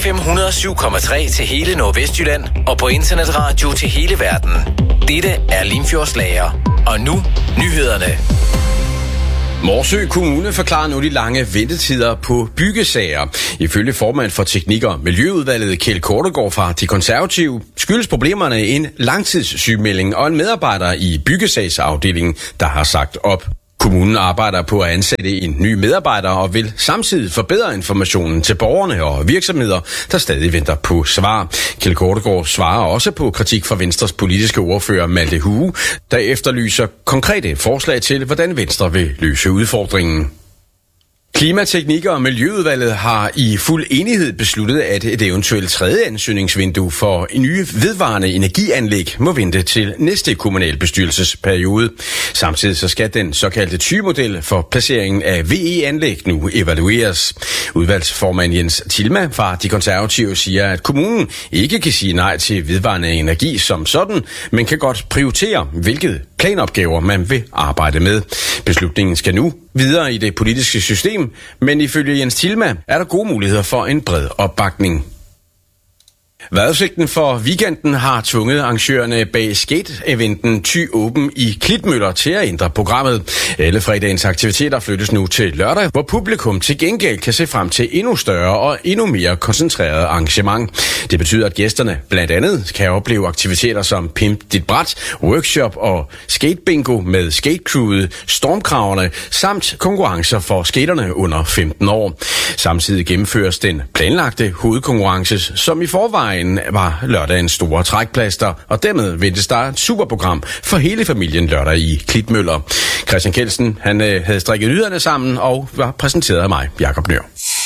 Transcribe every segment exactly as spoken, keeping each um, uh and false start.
F M et hundrede og syv komma tre til hele Nordvestjylland og på internetradio til hele verden. Dette er Limfjordslager. Og nu nyhederne. Morsø Kommune forklarer nu de lange ventetider på byggesager. Ifølge formand for Teknik- og Miljøudvalget Kjeld Kortegaard fra De Konservative skyldes problemerne en langtidssygemelding og en medarbejder i byggesagsafdelingen, der har sagt op. Kommunen arbejder på at ansætte en ny medarbejder og vil samtidig forbedre informationen til borgerne og virksomheder, der stadig venter på svar. Kjeld Kortegaard svarer også på kritik fra Venstres politiske ordfører Malte Hue, der efterlyser konkrete forslag til, hvordan Venstre vil løse udfordringen. Klimateknik- og Miljøudvalget har i fuld enighed besluttet, at et eventuelt tredje ansøgningsvindue for nye vedvarende energianlæg må vente til næste kommunalbestyrelsesperiode. Samtidig så skal den såkaldte Thy-model for placeringen af V E-anlæg nu evalueres. Udvalgsformand Jens Tilma fra De Konservative siger, at kommunen ikke kan sige nej til vedvarende energi som sådan, men kan godt prioritere, hvilke planopgaver man vil arbejde med. Beslutningen skal nu videre i det politiske system, men ifølge Jens Tilma er der gode muligheder for en bred opbakning. Vejrudsigten for weekenden har tvunget arrangørerne bag skate-eventen Thy Open i Klitmøller til at ændre programmet. Alle fredagens aktiviteter flyttes nu til lørdag, hvor publikum til gengæld kan se frem til endnu større og endnu mere koncentreret arrangement. Det betyder, at gæsterne blandt andet kan opleve aktiviteter som Pimp dit bræt, workshop og skatebingo med skatecrewet, stormkraverne samt konkurrencer for skaterne under femten år. Samtidig gennemføres den planlagte hovedkonkurrence, som i forvejen var lørdagens store trækplaster, og dermed ventes der et superprogram for hele familien lørdag i Klitmøller. Christian Kelsen, han øh, havde strikket nyhederne sammen og var præsenteret af mig, Jakob Nør.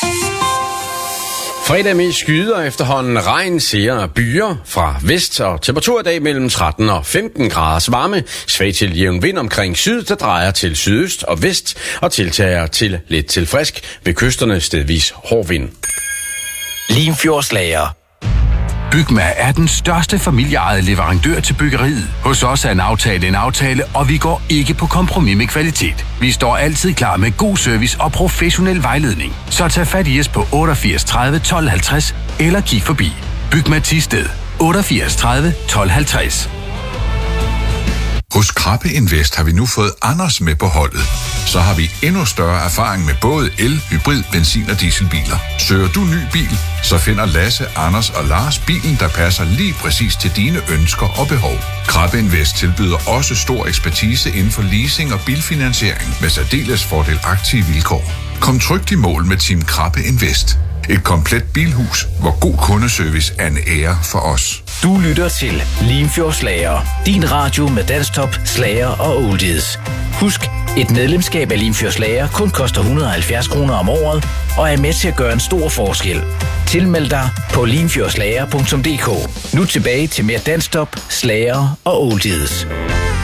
Fredag med skyder efterhånden regn, ser byer fra vest, og temperatur i dag mellem tretten og femten graders varme. Svag til jævn vind omkring syd, der drejer til sydøst og vest og tiltager til lidt til frisk. Ved kysterne stedvis hård vind. Limfjordslager. Bygma er den største familieejede leverandør til byggeriet. Hos os er en aftale en aftale, og vi går ikke på kompromis med kvalitet. Vi står altid klar med god service og professionel vejledning. Så tag fat i os på otteogfirs tredive tolv halvtreds eller kig forbi. Bygma Thisted otteogfirs tredive tolv halvtreds. Hos Krabbe Invest har vi nu fået Anders med på holdet. Så har vi endnu større erfaring med både el, hybrid, benzin og dieselbiler. Søger du ny bil, så finder Lasse, Anders og Lars bilen, der passer lige præcis til dine ønsker og behov. Krabbe Invest tilbyder også stor ekspertise inden for leasing og bilfinansiering med særdeles fordelagtige vilkår. Kom trygt i mål med Team Krabbe Invest. Et komplet bilhus, hvor god kundeservice er en ære for os. Du lytter til Limfjordslager. Din radio med danstop, slager og oldies. Husk, et medlemskab af Limfjordslager kun koster et hundrede og halvfjerds kroner om året og er med til at gøre en stor forskel. Tilmeld dig på limfjordslager punktum d k. Nu tilbage til mere danstop, slager og oldies.